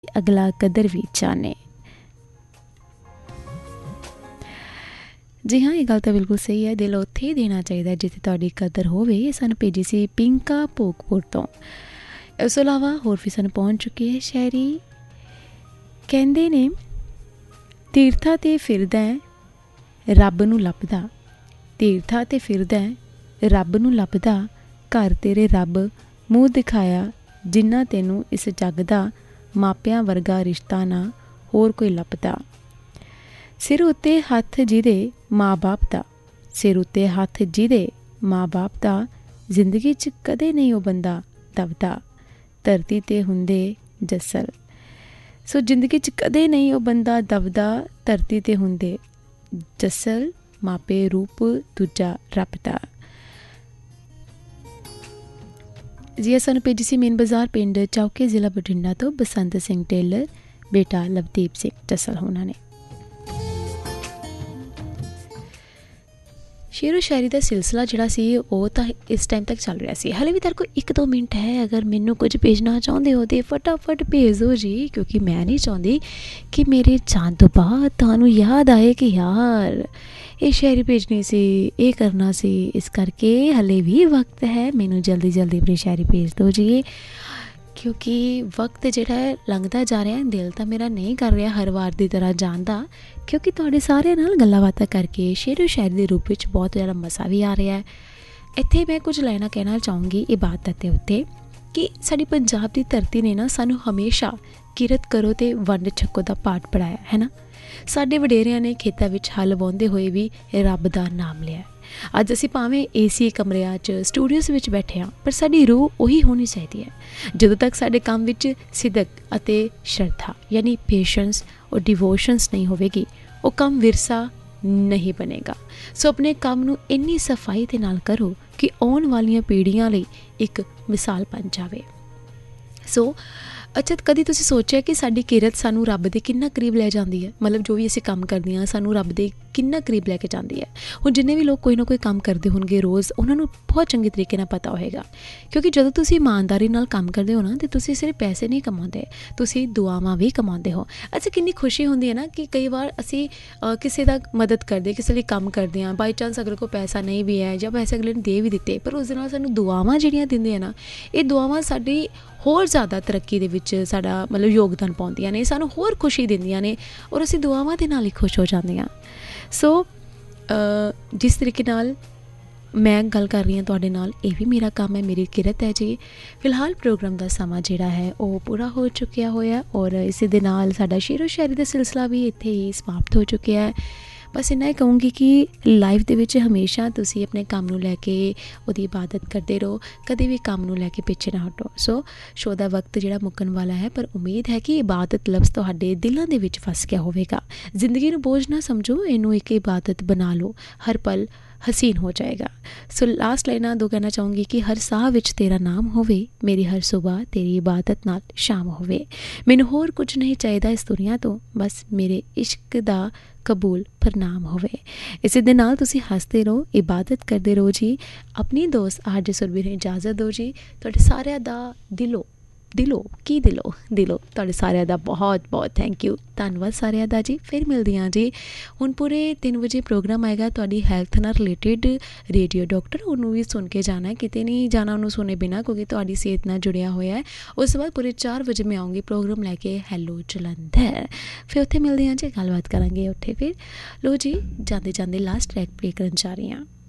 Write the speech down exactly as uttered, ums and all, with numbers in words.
अगला कदर भी जाने। जी हाँ, ये गल तो बिल्कुल सही है। दिल उत्थे ही देना चाहिए जिथे तुहाडी कदर होवे। सानू भेजी सी पिंका भोगपुर तो। इस तो इलावा होर भी सानू पहुँच चुकी है शायरी। कहंदे ने तीरथा ते फिरदा है रब नूं लभदा, तीरथा ते फिरदा है रब नूं लभदा, घर तेरे रब मूँह दिखाया जिन्ना तैनूं इस जग दा, मापियां वर्गा रिश्ता ना होर कोई लभदा। सिर उत्ते हत्थ जिहदे माँ बाप दा, सिर उत्ते हत्थ जिहदे माँ बाप दा, जिंदगी च कदे नहीं वो बंदा दबदा, धरती ते हुंदे जस्सल। सो जिंदगी च कदे नहीं वो बंदा दबदा, धरती ते हुंदे जस्सल, मापे रूप दूजा रब दा। जी सानू भेजी सी मेन बाजार पिंड चौके जिला बठिंडा तो बसंत सिंह टेलर, बेटा लवदीप सिंह जस्सल होना ने। शेरो शायरी का सिलसिला जिहड़ा सी वो तो इस टाइम तक चल रहा सी। हले भी तेरे को एक दो मिनट है, अगर मैनू कुछ भेजना चाहते हो तो फटाफट भेज दो जी, क्योंकि मैं नहीं चाहती कि मेरे जान तो बाद तुहानू याद आए कि यार ये शायरी भेजनी सी, ये करना सी। इस करके हले भी वक्त है, मैनू जल्दी जल्दी अपनी शायरी भेज दो जी, क्योंकि वक्त जिहड़ा है लंघदा जा रहा है। दिल तो मेरा नहीं कर रहा हर वार की तरह जान दा, क्योंकि तुहाडे सारे नाल गल्लां बातां करके शेरो शायरी के रूप में बहुत ज़्यादा मज़ा भी आ रहा है। इत्थे मैं कुछ लाइनां कहना चाहूँगी इबादत के उत्ते कि साडी पंजाब की धरती ने ना सानू हमेशा किरत करो तो वंड छको का पाठ पढ़ाया है ना। साडे वडेरियां ने खेतों में हल वाहुंदे होए भी रब दा नाम लिया। अज असीं भावें ए सी कमरिया च स्टूडियोज़ विच बैठे हाँ, पर साडी रूह उही होनी चाहिए है। जदों तक साडे काम विच सिदक अते श्रद्धा यानी पेशेंस और डिवोशनस नहीं होवेगी, वो काम विरसा नहीं बनेगा। सो अपने काम नूं इन्नी सफाई दे नाल करो कि आउण वालियां पीढ़ियां लई एक मिसाल बन जावे। सो अच्छा, कभी तुसीं सोचिया कि साडी किरत सानू रब दे किन्ना करीब लै जाती है। मतलब जो भी असीं काम करते हैं सानू रब दे किन्ना करीब लैके जाती है। हुण जिन्ने भी लोग कोई ना कोई काम करते होणगे रोज़, उन्होंने बहुत चंगे तरीके नाल पता होएगा, क्योंकि जदों तुसीं ईमानदारी नाल काम करते हो ना, तो तुसीं सिर्फ पैसे नहीं कमाते, तुसीं दुआवां भी कमाते हो। अच्छा, किन्नी खुशी होंदी है ना कि कई बार असीं किसी दा मदद करदे, किसी लई काम करते हैं, बाई चांस अगर कोई पैसा नहीं भी है ਜਾਂ पैसे अगले ने दे भी दिते, पर उस दे नाल सानू दुआवां जिहड़ियां दिंदे ना, ये दुआवां साडी होर ज़्यादा तरक्की दे विच साडा मतलब योगदान पाउंदियां ने, सानू होर खुशी दिंदियां ने, और असीं दुआवां दे नाल ही खुश हो जांदे हां। सो जिस तरीके नाल मैं गल कर रही हाँ तुहाडे नाल, ये भी मेरा काम है, मेरी किरत है जी। फिलहाल प्रोग्राम का समा जिहड़ा है वो पूरा हो चुकिया होया, और इस दे नाल साडा शेरो शायरी का सिलसिला भी इत्थे ही समाप्त हो चुकिया है। बस इन्ना ही कहूँगी कि लाइफ दे विच हमेशा तुसी अपने काम नूं लैके उहदी इबादत करते रहो, कभी भी काम नूं लैके पिछे ना हटो। सो शो दा वक्त जिहड़ा मुक्कण वाला है, पर उम्मीद है कि इबादत लफ्ज़ तुहाडे दिलों दे विच फस गया होवेगा। जिंदगी नूं बोझ ना समझो, इनू एक इबादत बना लो, हर पल हसीन हो जाएगा। सो लास्ट लाइना दो कहना चाहूँगी कि हर साह विच तेरा नाम होवे, मेरी हर सुबह तेरी इबादत नाल शाम होवे। मैनूं होर कुछ नहीं चाहिदा इस दुनिया तो, बस मेरे इश्क दा कबूल प्रणाम होवे। इसी दे नाल तुसी हसते रहो, इबादत करते रहो जी। अपनी दोस्त आरजे सुरभि ने इजाज़त दो जी। तुहाडे सारिਆਂ दा दिलों दिलों की दिलों दिलों तुहाडे सारिਆਂ दा बहुत बहुत थैंक यू, धन्नवाद सारिਆਂ दा जी। फिर मिलदी हाँ जी। हुण पूरे तीन बजे प्रोग्राम आएगा तुहाडी हैल्थ नाल रिलेटेड, रेडियो डॉक्टर उन्होंने भी सुन के जाना है, किते नहीं जाना उन्होंने सुने बिना, क्योंकि तुहाडी सेहत नाल जुड़िया होया है। उस बाद पूरे चार बजे मैं आऊँगी प्रोग्राम लैके हैलो जलंधर, फिर उत्थे मिलदी हाँ जी, गलबात करांगे उत्थे। फिर लो जी, जाते जाते लास्ट ट्रैक प्ले करन जा रही हाँ।